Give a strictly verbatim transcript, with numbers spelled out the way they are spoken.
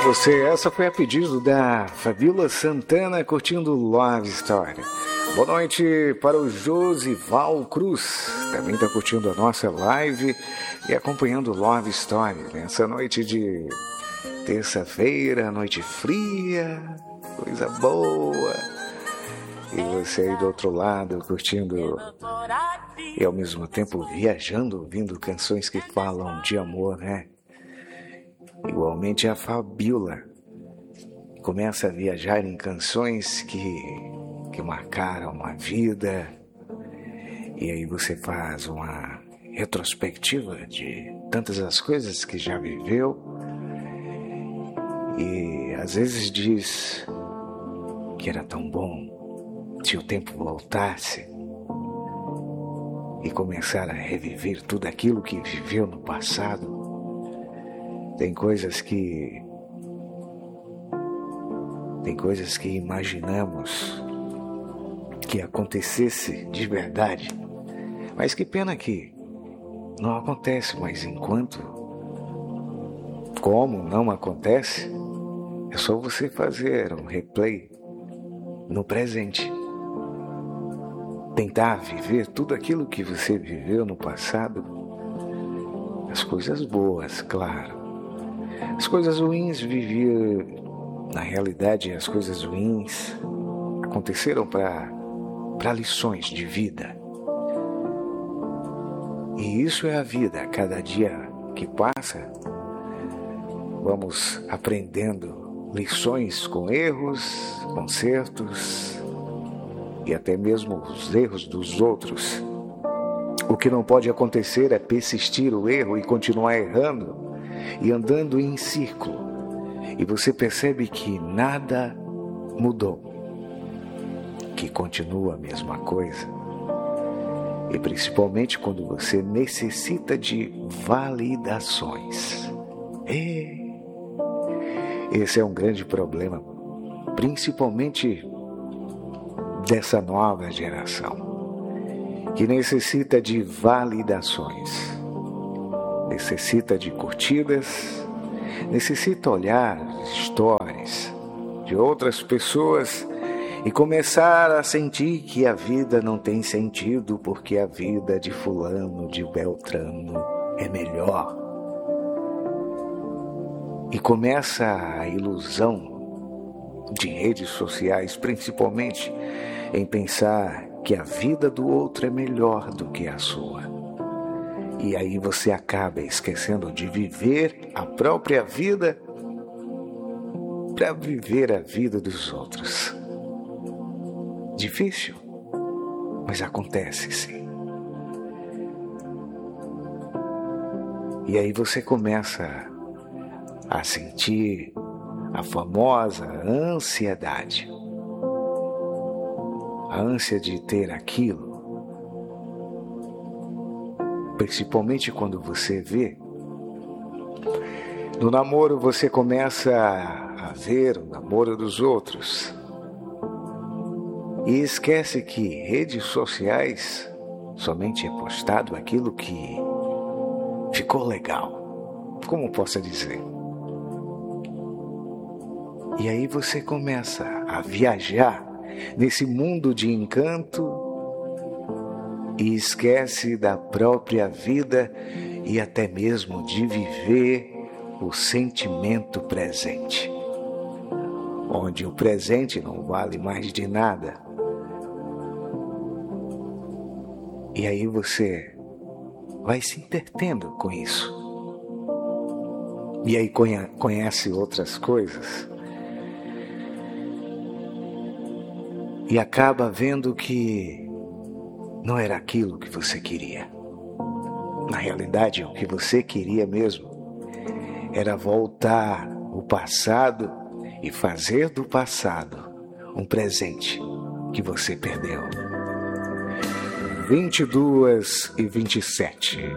você, essa foi a pedido da Fabíola Santana, curtindo Love Story. Boa noite para o Josival Cruz, também está curtindo a nossa live e acompanhando Love Story nessa noite de terça-feira, noite fria, coisa boa. E você aí do outro lado curtindo e ao mesmo tempo viajando, ouvindo canções que falam de amor, né? Igualmente a Fabíola começa a viajar em canções que, que marcaram a vida. E aí você faz uma retrospectiva de tantas as coisas que já viveu. E às vezes diz que era tão bom se o tempo voltasse e começar a reviver tudo aquilo que viveu no passado. Tem coisas que tem coisas que imaginamos que acontecesse de verdade, mas que pena que não acontece. Mas enquanto como não acontece, é só você fazer um replay no presente, tentar viver tudo aquilo que você viveu no passado, as coisas boas, claro. As coisas ruins vivia, na realidade, as coisas ruins aconteceram para para lições de vida. E isso é a vida. Cada dia que passa, vamos aprendendo lições com erros, consertos e até mesmo os erros dos outros. O que não pode acontecer é persistir o erro e continuar errando e andando em círculo, e você percebe que nada mudou, que continua a mesma coisa, e principalmente quando você necessita de validações. E esse é um grande problema, principalmente dessa nova geração, que necessita de validações. Necessita de curtidas, necessita olhar stories de outras pessoas e começar a sentir que a vida não tem sentido porque a vida de fulano, de Beltrano é melhor. E começa a ilusão de redes sociais, principalmente, em pensar que a vida do outro é melhor do que a sua. E aí você acaba esquecendo de viver a própria vida para viver a vida dos outros. Difícil, mas acontece sim. E aí você começa a sentir a famosa ansiedade. A ânsia de ter aquilo. Principalmente quando você vê. No namoro você começa a ver o namoro dos outros. E esquece que redes sociais somente é postado aquilo que ficou legal. Como posso dizer? E aí você começa a viajar nesse mundo de encanto e esquece da própria vida e até mesmo de viver o sentimento presente, onde o presente não vale mais de nada. E aí você vai se entretendo com isso. E aí conhece outras coisas. E acaba vendo que não era aquilo que você queria. Na realidade, o que você queria mesmo era voltar o passado e fazer do passado um presente que você perdeu. vinte e duas e vinte e sete.